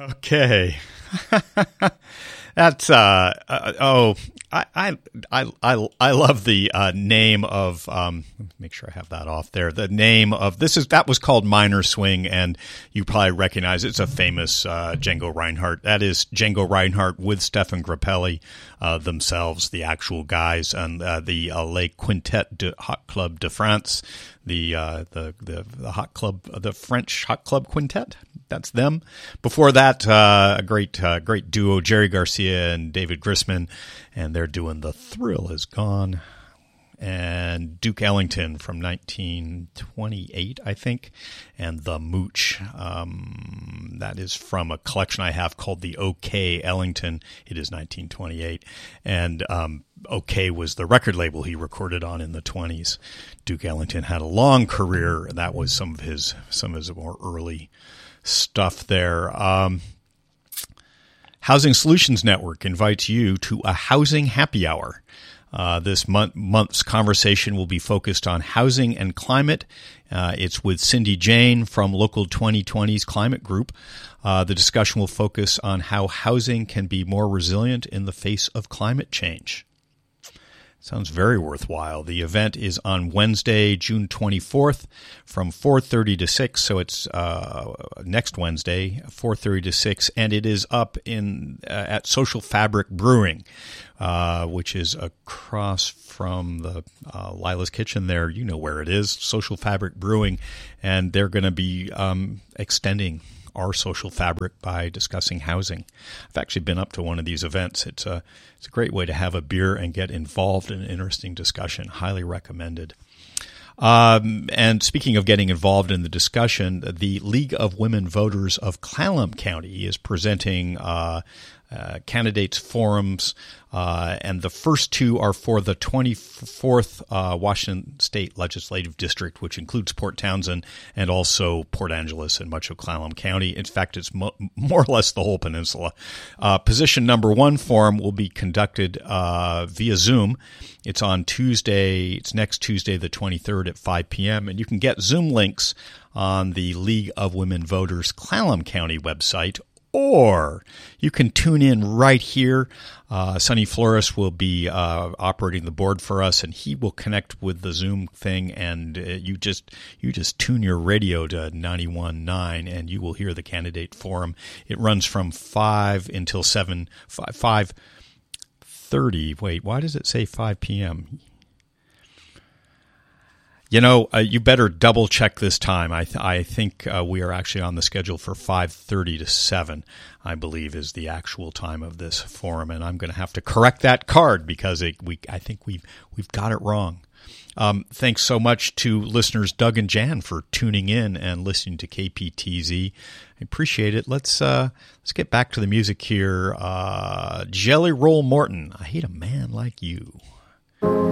Okay. That's I love the name of make sure I have that off there. The name of that was called Minor Swing, and you probably recognize it's a famous Django Reinhardt. That is Django Reinhardt with Stefan Grappelli themselves, the actual guys, and the Les Quintet de Hot Club de France, the hot club, the French hot club quintet. That's them. Before that, a great duo, Jerry Garcia and David Grisman, and they're doing The Thrill Is Gone. And Duke Ellington from 1928, I think, and The Mooch. That is from a collection I have called the OK Ellington. It is 1928. And OK was the record label he recorded on in the 20s. Duke Ellington had a long career. That was some of his more early stuff there. Housing Solutions Network invites you to a housing happy hour. This month's conversation will be focused on housing and climate. It's with Cindy Jane from Local 2020's Climate Group. The discussion will focus on how housing can be more resilient in the face of climate change. Sounds very worthwhile. The event is on Wednesday, June 24th from 4:30 to 6. So it's next Wednesday, 4:30 to 6. And it is up at Social Fabric Brewing, which is across from the Lila's Kitchen there. You know where it is, Social Fabric Brewing. And they're going to be extending our social fabric by discussing housing. I've actually been up to one of these events. It's a great way to have a beer and get involved in an interesting discussion. Highly recommended. And speaking of getting involved in the discussion, the League of Women Voters of Clallam County is presenting candidates forums, and the first two are for the 24th Washington State Legislative District, which includes Port Townsend and also Port Angeles and much of Clallam County. In fact, it's more or less the whole peninsula. Position number one forum will be conducted via Zoom. It's on Tuesday. It's next Tuesday, the 23rd at 5 p.m., and you can get Zoom links on the League of Women Voters Clallam County website, or you can tune in right here. Sonny Flores will be operating the board for us, and he will connect with the Zoom thing, and you just tune your radio to 91.9, and you will hear the candidate forum. It runs from 5 until 5:30. Wait, why does it say 5 p.m.? You know, you better double check this time. I think we are actually on the schedule for 5:30 to 7, I believe, is the actual time of this forum, and I'm going to have to correct that card because I think we've got it wrong. Thanks so much to listeners Doug and Jan for tuning in and listening to KPTZ. I appreciate it. Let's get back to the music here. Jelly Roll Morton, I Hate a Man Like You.